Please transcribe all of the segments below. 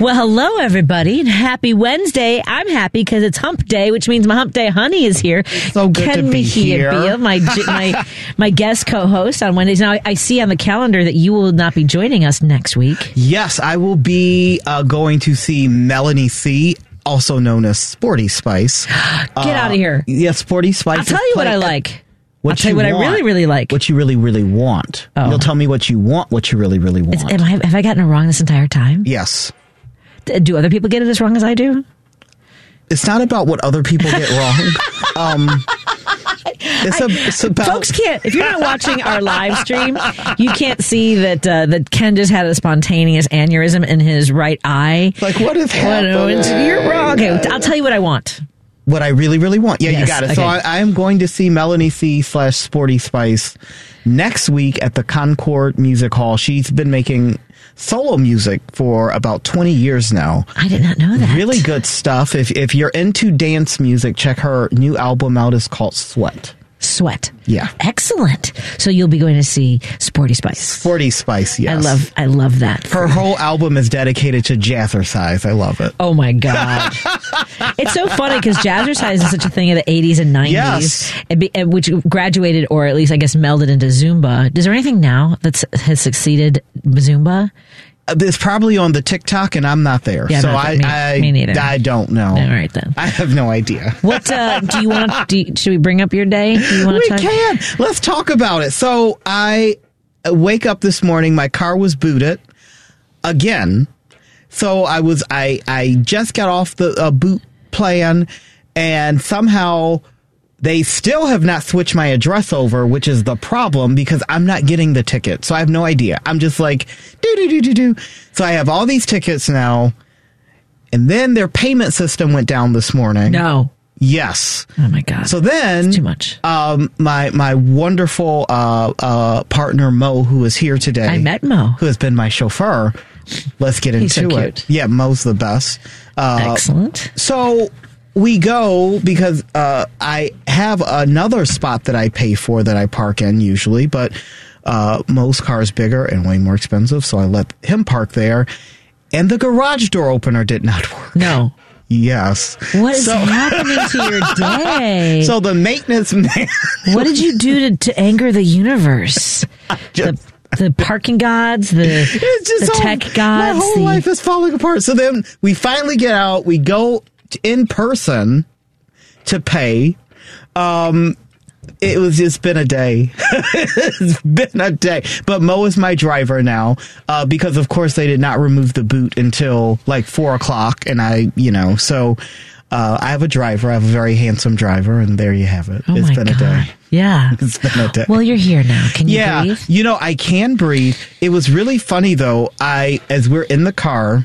Well, hello, everybody, and happy Wednesday. I'm happy because it's hump day, which means my hump day honey is here. So good Ken to be here. Mejia, my guest co-host on Wednesdays. Now, I see on the calendar that you will not be joining us next week. Yes, I will be going to see Melanie C., also known as Sporty Spice. Get out of here. Yeah, Sporty Spice. I'll tell you what I like. I'll tell you what I want. really, really like. What you really, really want. Oh. You'll tell me what you want, what you really, really want. Have I gotten it wrong this entire time? Yes. Do other people get it as wrong as I do? It's not about what other people get wrong. It's about... Folks can't, if you're not watching our live stream, you can't see that Ken just had a spontaneous aneurysm in his right eye. Like, what is happening? You're wrong. Okay, I'll tell you what I want. What I really, really want. Yeah, Yes, you got it. okay. So I am going to see Melanie C. / Sporty Spice next week at the Concord Music Hall. She's been making solo music for about 20 years now. I did not know that. Really good stuff. If you're into dance music, check her new album out. It's called Sweat. Yeah. Excellent. So you'll be going to see Sporty Spice. Sporty Spice, yes. I love that. Her whole album is dedicated to jazzercise. I love it. Oh my God. It's so funny because jazzercise is such a thing of the 80s and 90s, Yes. which graduated, or at least I guess melded into Zumba. Is there anything now that has succeeded Zumba? It's probably on the TikTok, and I'm not there. Yeah, so me neither. I don't know. All right, then. I have no idea. What do you want to... Should we bring up your day? Do you want We can. Let's talk about it. So I wake up this morning. My car was booted again. So I just got off the boot plan, and somehow they still have not switched my address over, which is the problem because I'm not getting the ticket. So I have no idea. I'm just like, do. So I have all these tickets now. And then their payment system went down this morning. No. Yes. Oh my God. So then, it's too much. My wonderful partner Mo, who is here today. I met Mo, who has been my chauffeur. Let's get He's into so it. cute. Yeah, Mo's the best. Excellent. So we go because I have another spot that I pay for that I park in usually, but Mo's car is bigger and way more expensive, so I let him park there. And the garage door opener did not work. No. Yes. What is happening to your day? So the maintenance man... What did you do to anger the universe? The parking gods, the tech gods. My whole life is falling apart. So then we finally get out. We go in person to pay. It's been a day. It's been a day. But Mo is my driver now, because of course they did not remove the boot until like 4:00. And so I have a driver. I have a very handsome driver, and there you have it. It's been a day. Yeah. It's been a day. Well, you're here now. Can you breathe? I can breathe. It was really funny though. As we're in the car,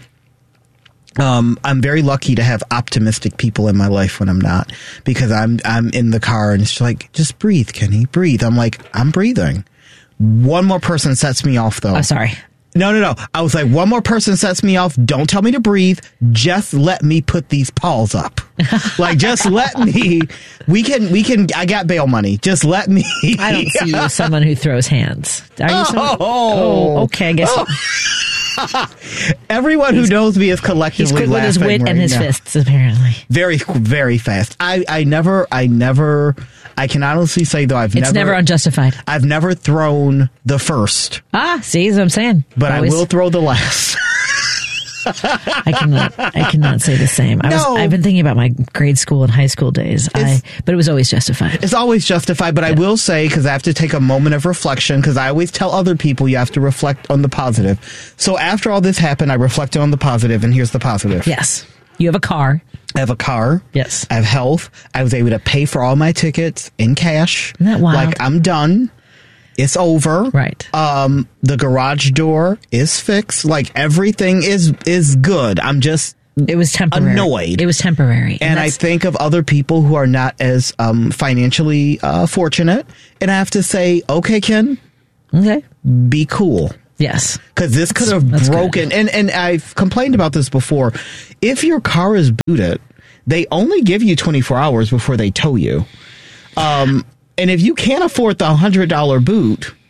I'm very lucky to have optimistic people in my life when I'm not, because I'm in the car and it's like, just breathe, Kenny, breathe. I'm like, I'm breathing. One more person sets me off though. Oh, sorry. No. I was like, one more person sets me off. Don't tell me to breathe. Just let me put these paws up. Like, just let me. We can. I got bail money. Just let me. I don't see you as someone who throws hands. Are you someone? Oh, okay. I guess. Everyone who knows me is collectively He's quick with his wit and his fists, apparently. Very, very fast. I can honestly say though, it's never unjustified. I've never thrown the first. See, that's what I'm saying. But I will throw the last. I cannot say the same. I've been thinking about my grade school and high school days. But it was always justified. It's always justified, but I will say, because I have to take a moment of reflection, because I always tell other people you have to reflect on the positive. So after all this happened, I reflected on the positive, and here's the positive. Yes. You have a car. I have a car. Yes. I have health. I was able to pay for all my tickets in cash. Isn't that wild? Like, I'm done. It's over. Right. The garage door is fixed. Like, everything is good. I'm just It was temporary. Annoyed. It was temporary. And I think of other people who are not as financially fortunate. And I have to say, okay, Ken. Okay. Be cool. Yes. Because this could have broken. And I've complained about this before. If your car is booted, they only give you 24 hours before they tow you. And if you can't afford the $100 boot,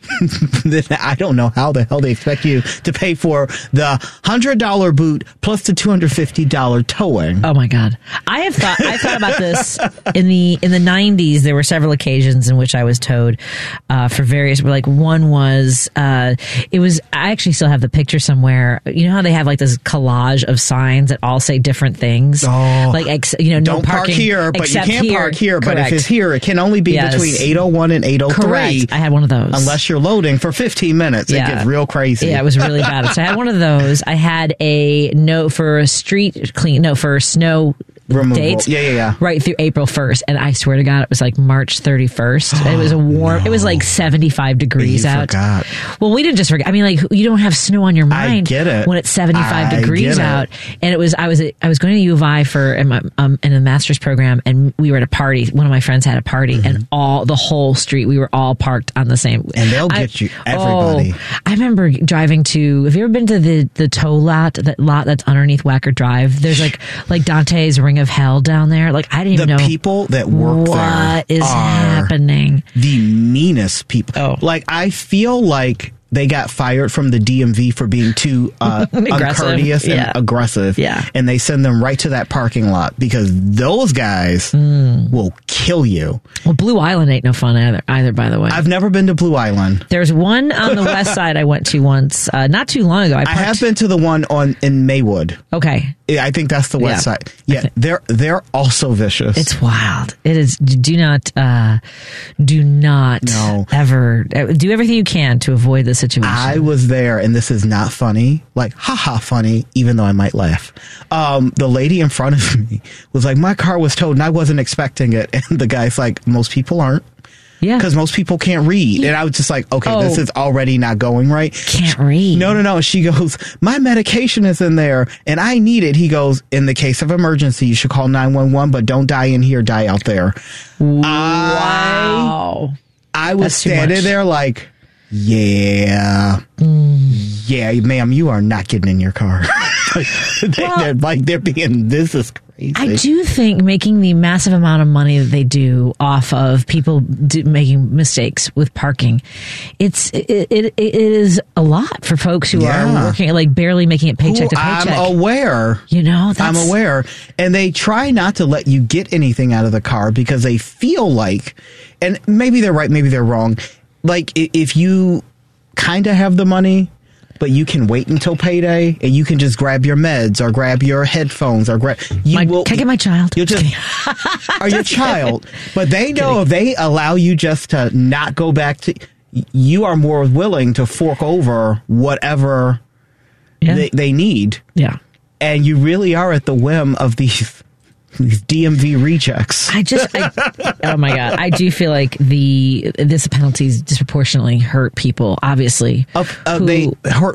then I don't know how the hell they expect you to pay for the $100 boot plus the $250 towing. Oh my God. I thought about this in the 90s. There were several occasions in which I was towed, for various, like one was, I actually still have the picture somewhere. You know how they have like this collage of signs that all say different things? Oh, like, no don't parking park here, but you can park here. Correct. But if it's here, it can only be between 8:01 and 8:03. Correct. I had one of those. Unless you're loading for 15 minutes. It gets real crazy. Yeah, it was really bad. So I had one of those. I had a note for snow removal. Dates. Yeah. Right through April 1st. And I swear to God, it was like March 31st. It was it was like 75 degrees out. Forgot. Well, we didn't just forget. I mean, like, you don't have snow on your mind. I get it. When it's 75 degrees out. And I was going to U of I in a master's program, and we were at a party. One of my friends had a party, and the whole street, we were all parked on the same. And they'll get you, everybody. I remember driving to, have you ever been to the tow lot, that lot that's underneath Wacker Drive? There's like Dante's Ring of Hell down there. Like, I didn't even know. The people that work there what is happening. The meanest people. Oh. Like, I feel like they got fired from the DMV for being too uncourteous and aggressive. Yeah. And they send them right to that parking lot because those guys will kill you. Well, Blue Island ain't no fun either, by the way. I've never been to Blue Island. There's one on the west side I went to once, not too long ago. I have been to the one in Maywood. Okay. I think that's the west side. Yeah, they're also vicious. It's wild. It is. Do not ever do everything you can to avoid the situation. I was there, and this is not funny. Like, haha, funny, even though I might laugh. The lady in front of me was like, my car was towed, and I wasn't expecting it. And the guy's like, most people aren't. Yeah. Because most people can't read. And I was just like, okay, this is already not going right. Can't read. No. She goes, my medication is in there and I need it. He goes, in the case of emergency, you should call 911, but don't die in here, die out there. Wow. I was standing there like, yeah, ma'am, you are not getting in your car. They're being, this is crazy. I do think making the massive amount of money that they do off of people making mistakes with parking, it is a lot for folks who are working, like barely making it paycheck to paycheck. I'm aware. I'm aware. And they try not to let you get anything out of the car because they feel like, and maybe they're right, maybe they're wrong, like if you kind of have the money, but you can wait until payday and you can just grab your meds or grab your headphones or can I get my child? You'll just, or your child. But they know if they allow you just to not go back to, you are more willing to fork over whatever they need. Yeah. And you really are at the whim of these DMV rechecks. Oh my God. I do feel like this penalties disproportionately hurt people, obviously. They hurt,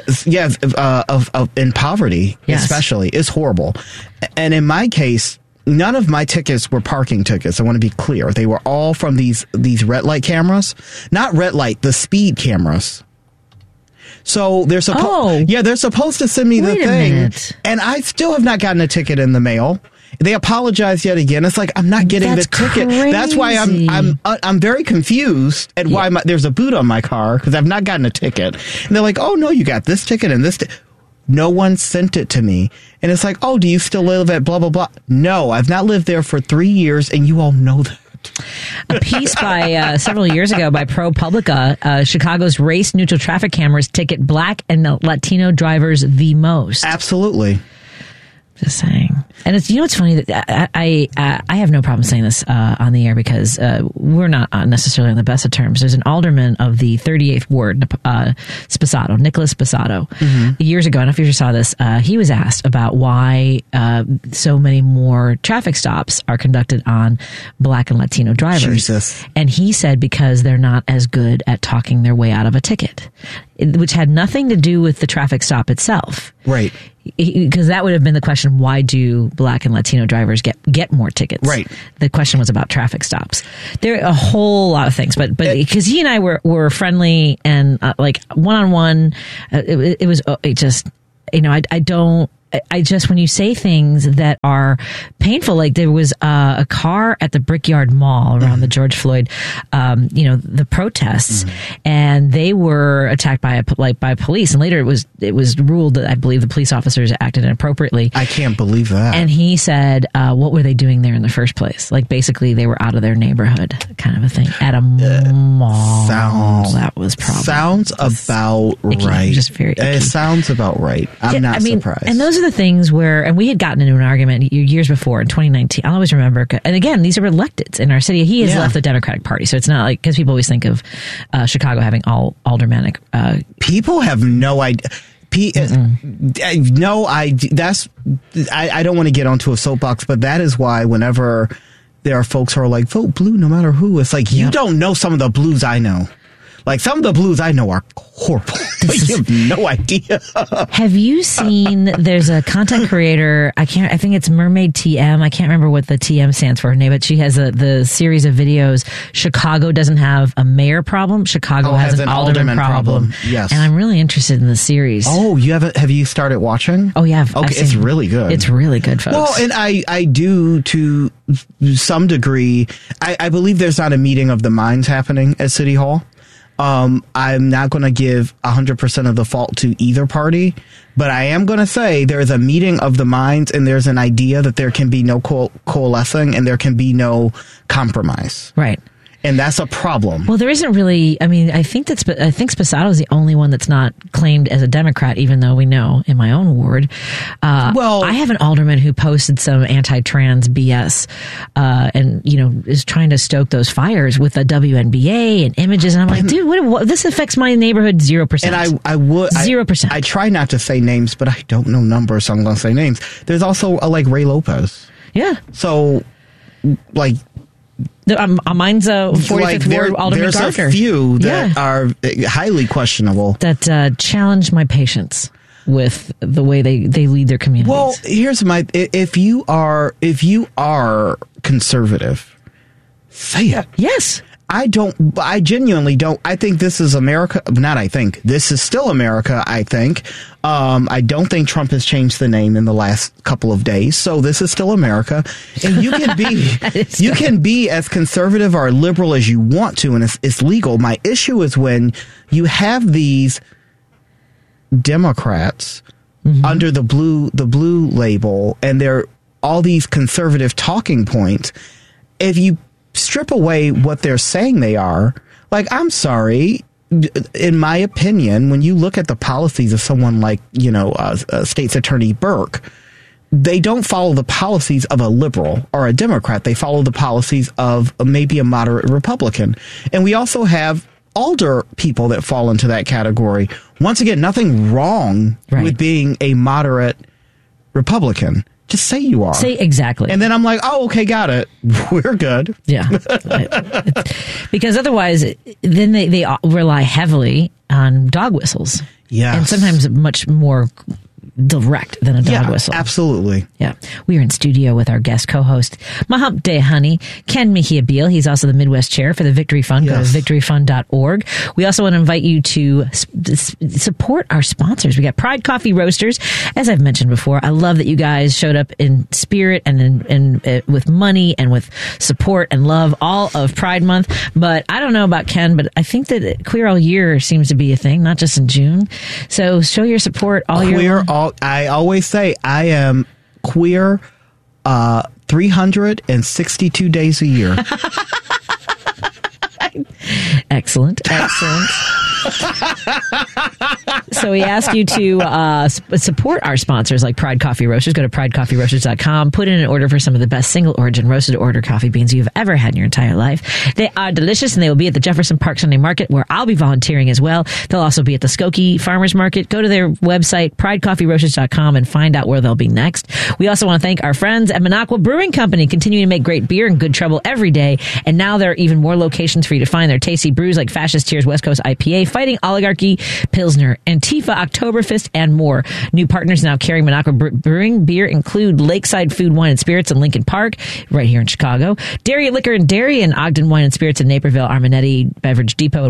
in poverty, especially. It's horrible. And in my case, none of my tickets were parking tickets. I want to be clear. They were all from these red light cameras. Not red light, the speed cameras. So they're supposed to send me the thing. And I still have not gotten a ticket in the mail. They apologize yet again. It's like, I'm not getting the ticket. Crazy. That's why I'm very confused at why there's a boot on my car, because I've not gotten a ticket. And they're like, oh no, you got this ticket and this. No one sent it to me. And it's like, oh, do you still live at blah, blah, blah? No, I've not lived there for 3 years, and you all know that. A piece by several years ago by ProPublica, Chicago's race-neutral traffic cameras ticket Black and Latino drivers the most. Absolutely. Just saying. And it's, it's funny that I have no problem saying this on the air because we're not necessarily on the best of terms. There's an alderman of the 38th Ward, Nicholas Sposato, years ago. I don't know if you saw this. He was asked about why so many more traffic stops are conducted on Black and Latino drivers. Jesus. And he said because they're not as good at talking their way out of a ticket, which had nothing to do with the traffic stop itself. Right. Because that would have been the question, why do Black and Latino drivers get more tickets? Right. The question was about traffic stops. There are a whole lot of things, but because he and I were friendly and like one-on-one, it was just, I don't, I just, when you say things that are painful, like there was a car at the Brickyard Mall around the George Floyd, the protests, and they were attacked by police. And later it was ruled that I believe the police officers acted inappropriately. I can't believe that. And he said, what were they doing there in the first place? Like basically they were out of their neighborhood, kind of a thing, at a mall. That was probably sounds about right. Just very icky. It sounds about right. I'm not surprised. And those are the things where, and we had gotten into an argument years before in 2019. I'll always remember. And again, these are electeds in our city. He has left the Democratic Party, so it's not like, because people always think of Chicago having all aldermanic. People have no idea. No idea. I don't want to get onto a soapbox, but that is why whenever there are folks who are like, vote blue no matter who, it's like, you don't know some of the blues I know. Like, some of the blues I know are horrible. You have no idea. Have you seen, there's a content creator, I think it's Mermaid TM. I can't remember what the TM stands for her name, but she has the series of videos. Chicago doesn't have a mayor problem. Chicago has an alderman problem. Yes. And I'm really interested in the series. Oh, have you started watching? Oh, yeah. Okay, it's really good. It's really good, folks. Well, and I do, to some degree, I believe there's not a meeting of the minds happening at City Hall. I'm not going to give 100% of the fault to either party, but I am going to say there's a meeting of the minds, and there's an idea that there can be no coalescing and there can be no compromise. Right. And that's a problem. Well, there isn't really. I mean, I think Sposato is the only one that's not claimed as a Democrat, even though we know in my own ward. I have an alderman who posted some anti-trans BS, and is trying to stoke those fires with the WNBA and images. And I'm like, dude, what this affects my neighborhood 0%. And I would 0%. I try not to say names, but I don't know numbers, so I'm going to say names. There's also like Ray Lopez. Yeah. So, like. Mine's a 45th Ward Alderman Gardner. There's a few that are highly questionable. That challenge my patience with the way they lead their communities. Well, here's if you are conservative, say it. Yes. I genuinely don't. I think this is America. This is still America, I think. I don't think Trump has changed the name in the last couple of days. So this is still America. And you can be as conservative or liberal as you want to, and it's legal. My issue is when you have these Democrats under the blue label, and they're all these conservative talking points. If you strip away what they're saying they are, like, I'm sorry, in my opinion, when you look at the policies of someone like, State's Attorney Burke, they don't follow the policies of a liberal or a Democrat. They follow the policies of maybe a moderate Republican. And we also have older people that fall into that category. Once again, nothing wrong with being a moderate Republican. Just say you are. Say exactly. And then I'm like, oh, okay, got it. We're good. Yeah. Because otherwise, then they rely heavily on dog whistles. Yeah. And sometimes much more direct than a dog whistle. Absolutely. Yeah. We are in studio with our guest co-host, my Hump Day honey, Ken Mejia Beal. He's also the Midwest chair for the Victory Fund. Go to victoryfund.org. We also want to invite you to support our sponsors. We got Pride Coffee Roasters. As I've mentioned before, I love that you guys showed up in spirit and with money and with support and love all of Pride Month. But I don't know about Ken, but I think that queer all year seems to be a thing, not just in June. So show your support all year long. I always say I am queer 362 days a year. Excellent. So we ask you to support our sponsors like Pride Coffee Roasters. Go to pridecoffeeroasters.com. Put in an order for some of the best single origin roasted order coffee beans you've ever had in your entire life. They are delicious, and they will be at the Jefferson Park Sunday Market, where I'll be volunteering as well. They'll also be at the Skokie Farmers Market. Go to their website, pridecoffeeroasters.com, and find out where they'll be next. We also want to thank our friends at Minocqua Brewing Company, continuing to make great beer and good trouble every day. And now there are even more locations for you to find their tasty brews like Fascist Tears West Coast IPA, Fighting Oligarchy, Pilsner, and Antifa, Oktoberfest, and more. New partners now carrying Minocqua Brewing beer include Lakeside Food, Wine, and Spirits in Lincoln Park, right here in Chicago. Dairy Liquor and Dairy and Ogden Wine and Spirits in Naperville, Arminetti Beverage Depot in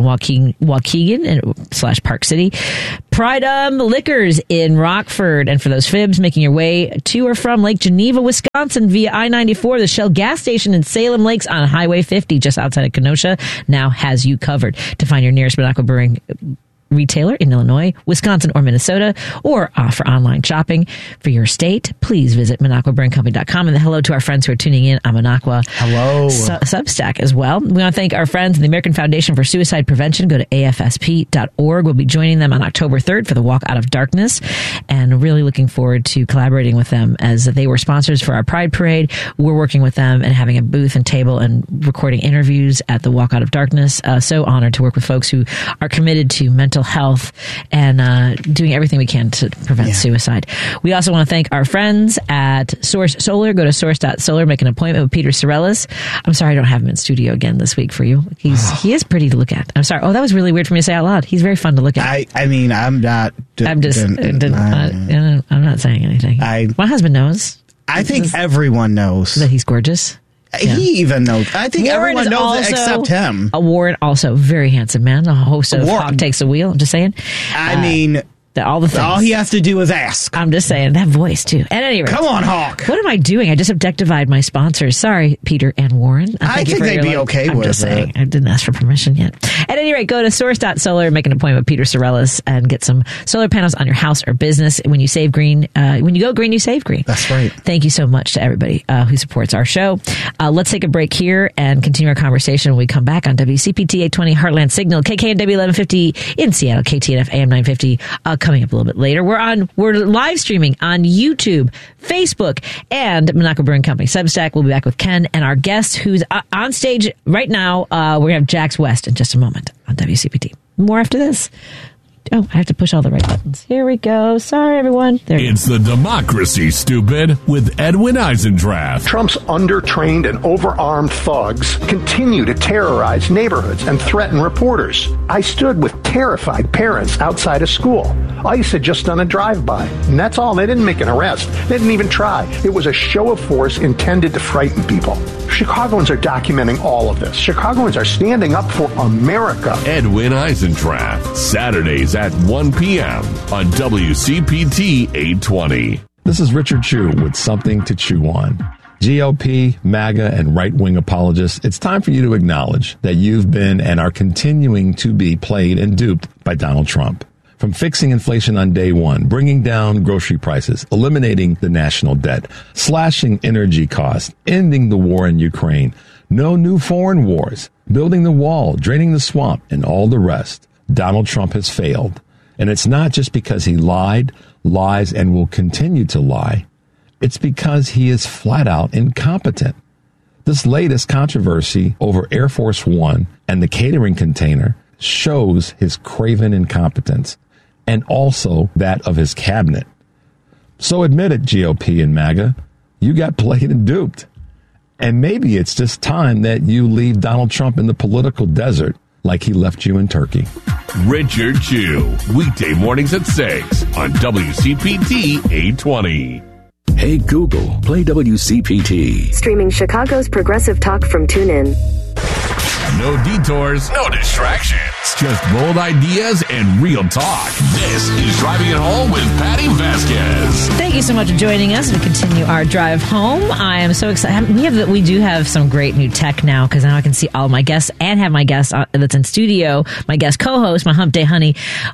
Waukegan / Park City. Pride Liquors in Rockford. And for those fibs making your way to or from Lake Geneva, Wisconsin via I-94, the Shell gas station in Salem Lakes on Highway 50 just outside of Kenosha now has you covered. To find your nearest Minocqua Brewing retailer in Illinois, Wisconsin, or Minnesota, or for online shopping for your state, please visit MinocquaBrewingCompany.com. And hello to our friends who are tuning in on Minocqua Substack as well. We want to thank our friends in the American Foundation for Suicide Prevention. Go to afsp.org. We'll be joining them on October 3rd for the Walk Out of Darkness, and really looking forward to collaborating with them as they were sponsors for our Pride Parade. We're working with them and having a booth and table and recording interviews at the Walk Out of Darkness. So honored to work with folks who are committed to mental health and doing everything we can to prevent suicide. We also want to thank our friends at Source Solar. Go to source.solar, make an appointment with Peter Sorellis. I'm sorry I don't have him in studio again this week for you. He is pretty to look at. I'm sorry. Oh, that was really weird for me to say out loud. He's very fun to look at. I mean, I'm not. I'm not saying anything. My husband knows. I think everyone knows that he's gorgeous. Yeah. He even knows. I think Warren everyone knows it except him. Warren, also very handsome man, the host of Hawk Takes the Wheel. I'm just saying. I mean, all the things. All he has to do is ask. I'm just saying, that voice too. At any rate, come on, Hawk. What am I doing? I just objectified my sponsors. Sorry, Peter and Warren. I think they'd be okay with it. I'm just saying. I didn't ask for permission yet. At any rate, go to source.solar, make an appointment with Peter Sorellis, and get some solar panels on your house or business. When you save green, when you go green, you save green. That's right. Thank you so much to everybody who supports our show. Let's take a break here and continue our conversation when we come back on WCPT 820 Heartland Signal, KKNW 1150 in Seattle, KTNF AM 950, coming up a little bit later. We're live streaming on YouTube, Facebook, and Minocqua Brewing Company Substack. We'll be back with Ken and our guest who's on stage right now. We're going to have Jax West in just a moment on WCPT. More after this. Oh, I have to push all the right buttons. Here we go. Sorry, everyone. It's the Democracy, Stupid, with Edwin Eisendrath. Trump's under-trained and over-armed thugs continue to terrorize neighborhoods and threaten reporters. I stood with terrified parents outside a school. ICE had just done a drive-by, and that's all. They didn't make an arrest. They didn't even try. It was a show of force intended to frighten people. Chicagoans are documenting all of this. Chicagoans are standing up for America. Edwin Eisendrath, Saturdays at 1 p.m. on WCPT 820. This is Richard Chu with Something to Chew On. GOP, MAGA, and right-wing apologists, it's time for you to acknowledge that you've been and are continuing to be played and duped by Donald Trump. From fixing inflation on day one, bringing down grocery prices, eliminating the national debt, slashing energy costs, ending the war in Ukraine, no new foreign wars, building the wall, draining the swamp, and all the rest, Donald Trump has failed. And it's not just because he lied, lies, and will continue to lie. It's because he is flat out incompetent. This latest controversy over Air Force One and the catering container shows his craven incompetence, and also that of his cabinet. So admit it, GOP and MAGA, you got played and duped. And maybe it's just time that you leave Donald Trump in the political desert like he left you in Turkey. Richard Chu, weekday mornings at 6 on WCPT 820. Hey Google, play WCPT. Streaming Chicago's progressive talk from TuneIn. No detours, no distractions. Just bold ideas and real talk. This is Driving It Home with Patty Vasquez. Thank you so much for joining us. We continue our drive home. I am so excited. We do have some great new tech now, because now I can see all my guests and have my guest that's in studio, my guest co-host, my Hump Day honey,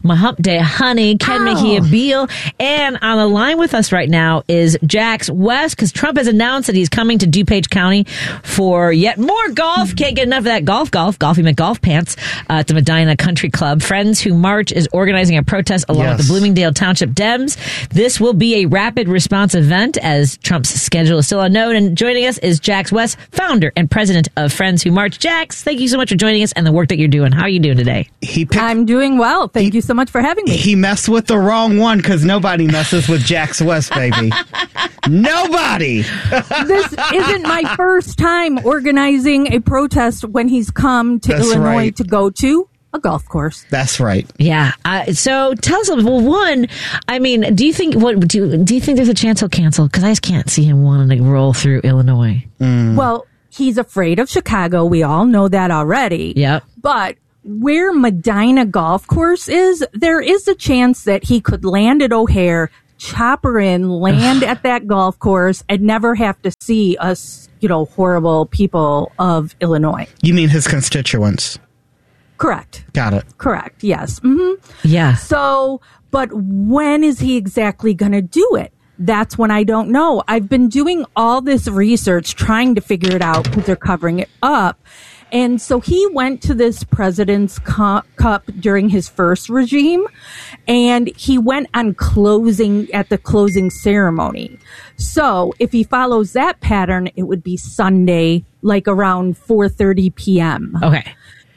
Ken Mejia Beal. And on the line with us right now is Jax West, because Trump has announced that he's coming to DuPage County for yet more golf. Can't get enough of that golf. He meant golf pants at the Medina Country Club. Friends Who March is organizing a protest along with the Bloomingdale Township Dems. This will be a rapid response event as Trump's schedule is still unknown. And joining us is Jax West, founder and president of Friends Who March. Jax, thank you so much for joining us and the work that you're doing. How are you doing today? I'm doing well. Thank you so much for having me. He messed with the wrong one, because nobody messes with Jax West, baby. Nobody. This isn't my first time organizing a protest when he's come to Illinois to go to. A golf course. That's right. Yeah. So tell us, well, one, I mean, do you think there's a chance he'll cancel? Because I just can't see him wanting to roll through Illinois. Well, he's afraid of Chicago. We all know that already. Yep. But where Medina Golf Course is, there is a chance that he could land at O'Hare, chopper in, land at that golf course, and never have to see us, horrible people of Illinois. You mean his constituents? Correct. Got it. Correct. Yes. Mm-hmm. Yeah. So, but when is he exactly going to do it? That's when I don't know. I've been doing all this research trying to figure it out because they're covering it up. And so he went to this President's Cup during his first regime, and he went on at the closing ceremony. So if he follows that pattern, it would be Sunday, like around 4:30 p.m. Okay.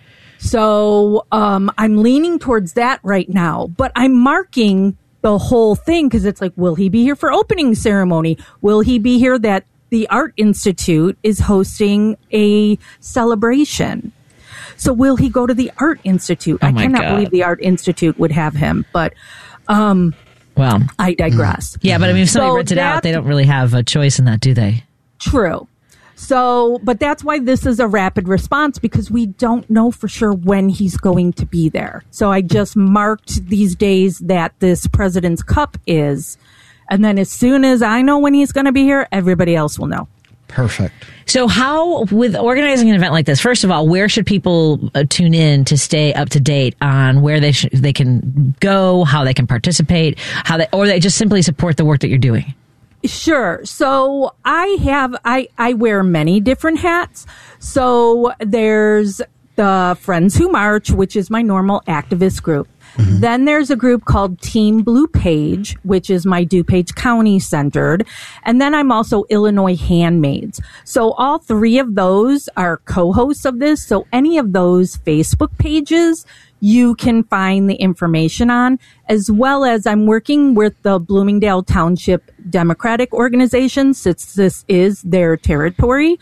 So I'm leaning towards that right now, but I'm marking the whole thing because it's like, will he be here for opening ceremony? Will he be here that the Art Institute is hosting a celebration? So will he go to the Art Institute? Oh I my cannot God. believe the Art Institute would have him, but Well, I digress. yeah, but I mean, if somebody So rents it out, that- they don't really have a choice in that, do they? True. So, but that's why this is a rapid response, because we don't know for sure when he's going to be there. So I just marked these days that this President's Cup is. And then as soon as I know when he's going to be here, everybody else will know. Perfect. So how, with organizing an event like this, first of all, where should people tune in to stay up to date on where they can go, how they can participate, or they just simply support the work that you're doing? Sure. So I wear many different hats. So there's the Friends Who March, which is my normal activist group. Mm-hmm. Then there's a group called Team Blue Page, which is my DuPage County centered. And then I'm also Illinois Handmaids. So all three of those are co-hosts of this. So any of those Facebook pages, you can find the information on, as well as I'm working with the Bloomingdale Township Democratic Organization, since this is their territory.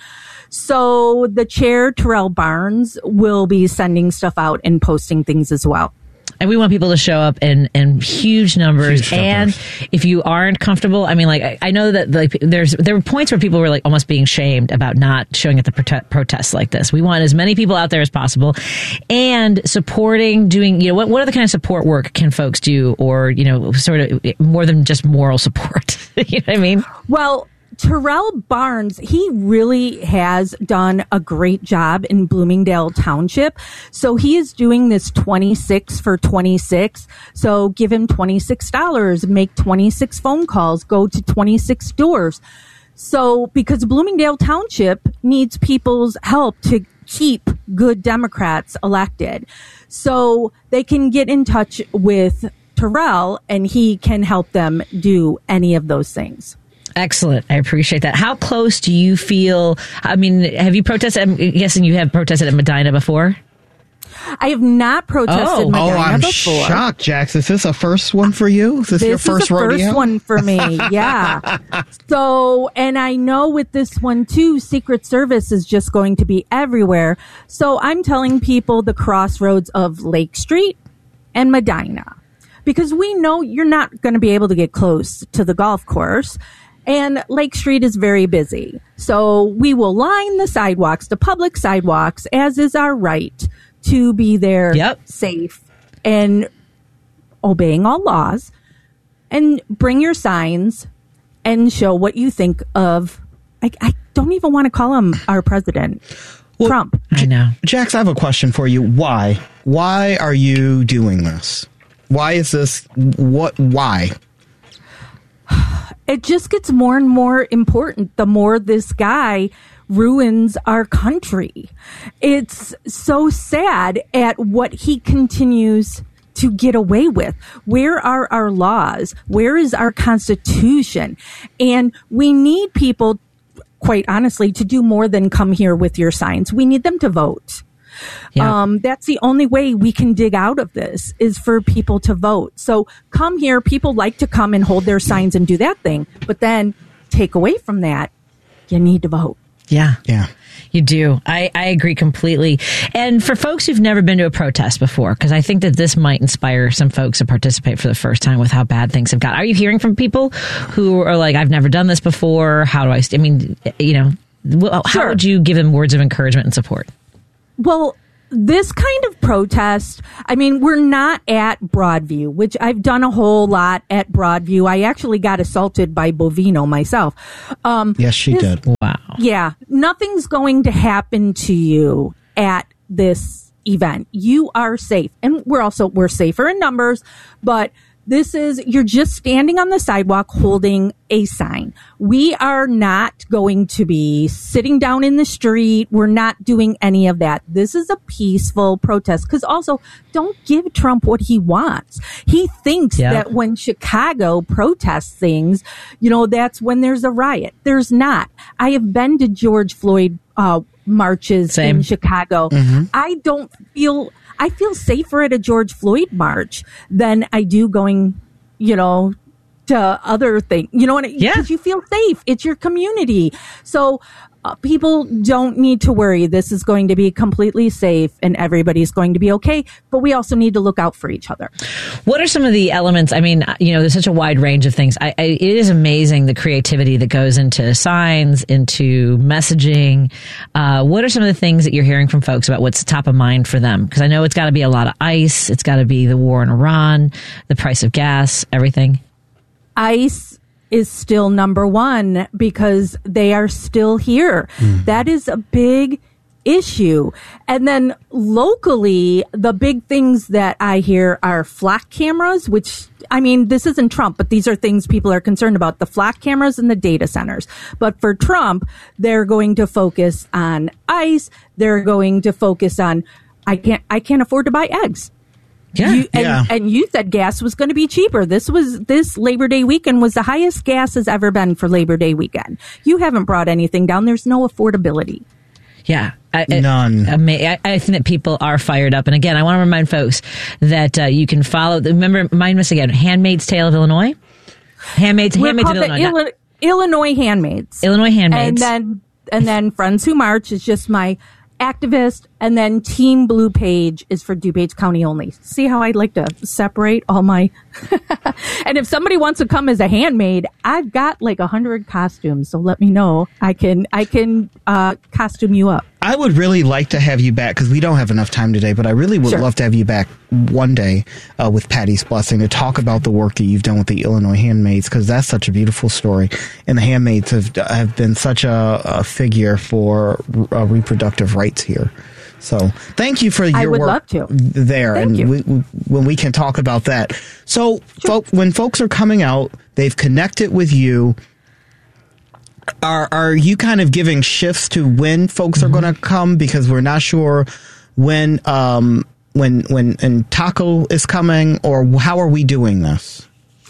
So the chair, Terrell Barnes, will be sending stuff out and posting things as well. And we want people to show up in huge numbers. Huge numbers. And if you aren't comfortable, I mean, like, I know that like there were points where people were like almost being shamed about not showing at the protests like this. We want as many people out there as possible, and supporting, doing, what other kind of support work can folks do, or, sort of more than just moral support. You know what I mean? Well, Terrell Barnes, he really has done a great job in Bloomingdale Township. So he is doing this 26 for 26. So give him $26, make 26 phone calls, go to 26 doors. So because Bloomingdale Township needs people's help to keep good Democrats elected. So they can get in touch with Terrell and he can help them do any of those things. Excellent. I appreciate that. How close do you feel? I mean, have you protested? I'm guessing you have protested at Medina before. I have not protested Medina I'm before. shocked, Jax. Is this a first one for you? Is this your first is the rodeo? first one for me, yeah. So, and I know with this one too, Secret Service is just going to be everywhere. So I'm telling people the crossroads of Lake Street and Medina, because we know you're not going to be able to get close to the golf course. And Lake Street is very busy. So we will line the sidewalks, the public sidewalks, as is our right to be there safe and obeying all laws, and bring your signs and show what you think of. I don't even want to call him our president, Trump. I know. Jax, I have a question for you. Why? Why are you doing this? Why is this? Why? It just gets more and more important the more this guy ruins our country. It's so sad at what he continues to get away with. Where are our laws? Where is our Constitution? And we need people, quite honestly, to do more than come here with your signs. We need them to vote. Yeah. That's the only way we can dig out of this, is for people to vote. So come here. People like to come and hold their signs and do that thing, but then take away from that, you need to vote. Yeah. Yeah. You do. I agree completely. And for folks who've never been to a protest before, because I think that this might inspire some folks to participate for the first time with how bad things have got. Are you hearing from people who are like, I've never done this before? How do I mean, how would you give them words of encouragement and support? Well, this kind of protest, I mean, we're not at Broadview, which I've done a whole lot at Broadview. I actually got assaulted by Bovino myself. Yes, she did. Wow. Yeah. Nothing's going to happen to you at this event. You are safe. And we're safer in numbers, but you're just standing on the sidewalk holding a sign. We are not going to be sitting down in the street. We're not doing any of that. This is a peaceful protest. Because also, don't give Trump what he wants. He thinks that when Chicago protests things, that's when there's a riot. There's not. I have been to George Floyd marches in Chicago. Mm-hmm. I feel safer at a George Floyd march than I do going, to other things. Because you feel safe. It's your community. So people don't need to worry. This is going to be completely safe and everybody's going to be okay. But we also need to look out for each other. What are some of the elements? I mean, there's such a wide range of things. It is amazing the creativity that goes into signs, into messaging. What are some of the things that you're hearing from folks about what's top of mind for them? Because I know it's got to be a lot of ICE. It's got to be the war in Iran, the price of gas, everything. ICE is still number one because they are still here. Mm. That is a big issue. And then locally, the big things that I hear are flock cameras, which, I mean, this isn't Trump, but these are things people are concerned about, the flock cameras and the data centers. But for Trump, they're going to focus on ICE. They're going to focus on, I can't afford to buy eggs. Yeah. And you said gas was going to be cheaper. This Labor Day weekend was the highest gas has ever been for Labor Day weekend. You haven't brought anything down. There's no affordability. Yeah. None. I think that people are fired up. And again, I want to remind folks that you can follow, remind us again, Handmaid's Tale of Illinois? Handmaid's of Illinois. Illinois Handmaids. Illinois Handmaids. And then Friends Who March is just my activist, and then Team Blue Page is for DuPage County only. See how I'd like to separate all my... And if somebody wants to come as a handmaid, I've got like 100 costumes, so let me know. I can costume you up. I would really like to have you back, because we don't have enough time today, but I really would love to have you back one day with Patty's Blessing to talk about the work that you've done with the Illinois Handmaids, because that's such a beautiful story. And the Handmaids have been such a figure for reproductive rights here. So thank you for your work there. Thank you. When we can talk about that. So when folks are coming out, they've connected with you. Are you kind of giving shifts to when folks are going to come? Because we're not sure when Taco is coming, or how are we doing this?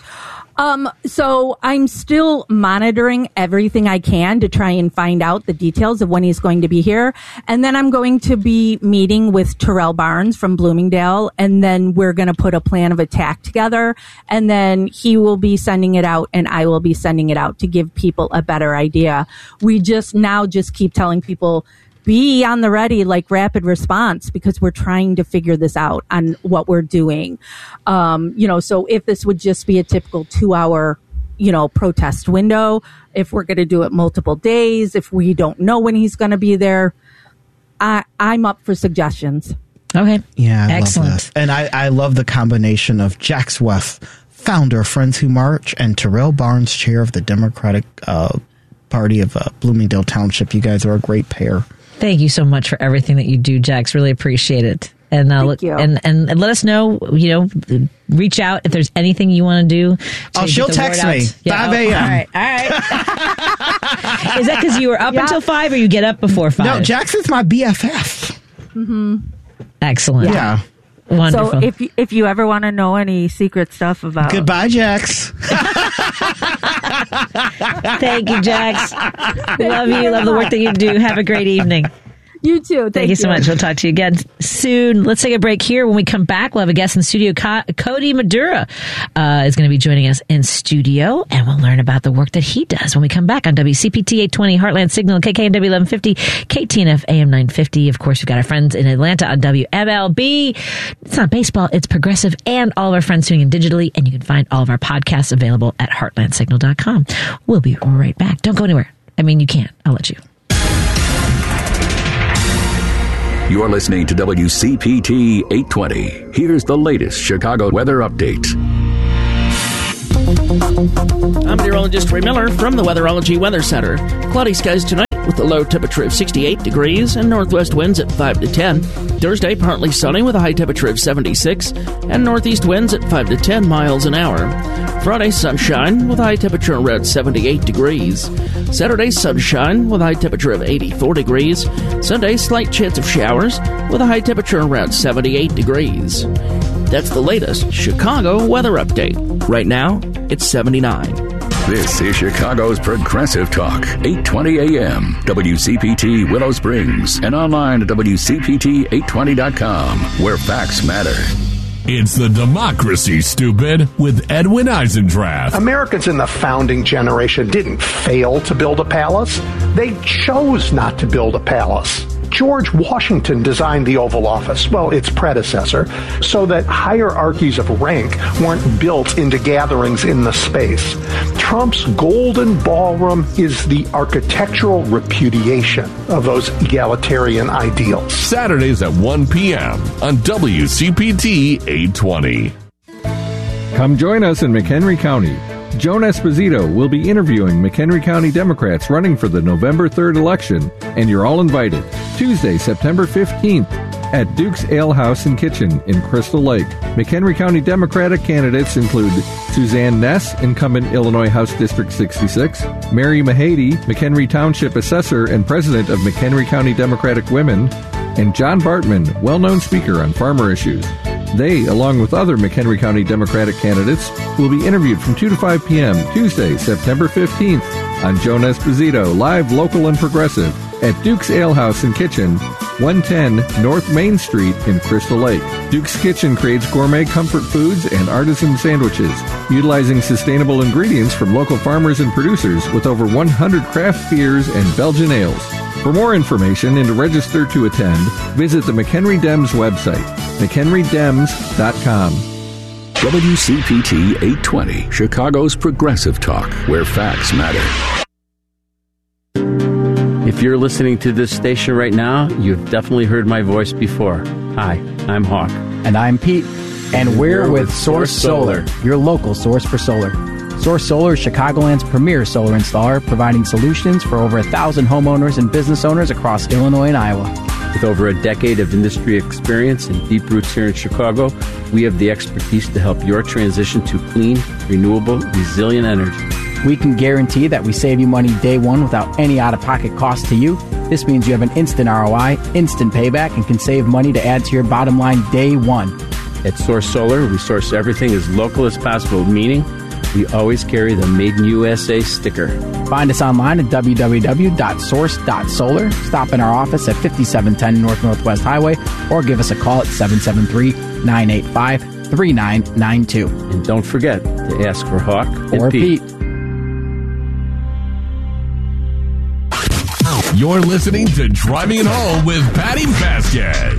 So I'm still monitoring everything I can to try and find out the details of when he's going to be here. And then I'm going to be meeting with Terrell Barnes from Bloomingdale, and then we're going to put a plan of attack together. And then he will be sending it out and I will be sending it out to give people a better idea. We just keep telling people, be on the ready, like rapid response, because we're trying to figure this out on what we're doing. So if this would just be a typical 2-hour, protest window, if we're going to do it multiple days, if we don't know when he's going to be there, I'm up for suggestions. Okay. Yeah. Excellent. Love that. And I love the combination of Jax West, founder of Friends Who March, and Terrell Barnes, chair of the Democratic Party of Bloomingdale Township. You guys are a great pair. Thank you so much for everything that you do, Jax. Really appreciate it. And Thank you. And let us know, reach out if there's anything you want to do. She'll text me. 5 a.m. All right. Is that because you were up until 5, or you get up before 5? No, Jax is my BFF. Mm-hmm. Excellent. Yeah. Wonderful. So if you ever want to know any secret stuff about... Goodbye, Jax. Thank you, Jax. Love you. Love the work that you do. Have a great evening. You too. Thank you so much. We'll talk to you again soon. Let's take a break here. When we come back, we'll have a guest in studio. Cody Madura is going to be joining us in studio, and we'll learn about the work that he does when we come back on WCPT 820, Heartland Signal, KKNW 1150, KTNF AM 950. Of course, we've got our friends in Atlanta on WMLB. It's not baseball, it's progressive, and all of our friends tuning in digitally, and you can find all of our podcasts available at heartlandsignal.com. We'll be right back. Don't go anywhere. I mean, you can't. I'll let you. You're listening to WCPT 820. Here's the latest Chicago weather update. I'm meteorologist Ray Miller from the Weatherology Weather Center. Cloudy skies tonight with a low temperature of 68 degrees and northwest winds at 5 to 10. Thursday, partly sunny with a high temperature of 76 and northeast winds at 5 to 10 miles an hour. Friday, sunshine with a high temperature around 78 degrees. Saturday, sunshine with a high temperature of 84 degrees. Sunday, slight chance of showers with a high temperature around 78 degrees. That's the latest Chicago weather update. Right now, it's 79. This is Chicago's Progressive Talk, 820 AM, WCPT Willow Springs, and online at WCPT820.com, where facts matter. It's the Democracy, Stupid, with Edwin Eisendrath. Americans in the founding generation didn't fail to build a palace. They chose not to build a palace. George Washington designed the Oval Office, well, its predecessor, so that hierarchies of rank weren't built into gatherings in the space. Trump's Golden Ballroom is the architectural repudiation of those egalitarian ideals. Saturdays at 1 p.m. on WCPT 820. Come join us in McHenry County. Joan Esposito will be interviewing McHenry County Democrats running for the November 3rd election, and you're all invited. Tuesday, September 15th at Duke's Ale House and Kitchen in Crystal Lake. McHenry County Democratic candidates include Suzanne Ness, incumbent Illinois House District 66, Mary Mahady, McHenry Township Assessor and President of McHenry County Democratic Women, and John Bartman, well-known speaker on farmer issues. They, along with other McHenry County Democratic candidates, will be interviewed from 2 to 5 p.m. Tuesday, September 15th on Joan Esposito, live, local, and progressive at Duke's Ale House and Kitchen, 110 North Main Street in Crystal Lake. Duke's Kitchen creates gourmet comfort foods and artisan sandwiches, utilizing sustainable ingredients from local farmers and producers with over 100 craft beers and Belgian ales. For more information and to register to attend, visit the McHenry Dems website, McHenryDems.com. WCPT 820, Chicago's Progressive Talk, where facts matter. If you're listening to this station right now, you've definitely heard my voice before. Hi, I'm Hawk. And I'm Pete. And we're with Source Solar, your local source for solar. Source Solar is Chicagoland's premier solar installer, providing solutions for over 1,000 homeowners and business owners across Illinois and Iowa. With over a decade of industry experience and deep roots here in Chicago, we have the expertise to help your transition to clean, renewable, resilient energy. We can guarantee that we save you money day one without any out-of-pocket cost to you. This means you have an instant ROI, instant payback, and can save money to add to your bottom line day one. At Source Solar, we source everything as local as possible, meaning we always carry the Made in USA sticker. Find us online at www.source.solar. Stop in our office at 5710 North Northwest Highway or give us a call at 773-985-3992. And don't forget to ask for Hawk or Pete. You're listening to Driving It Home with Patty Vasquez.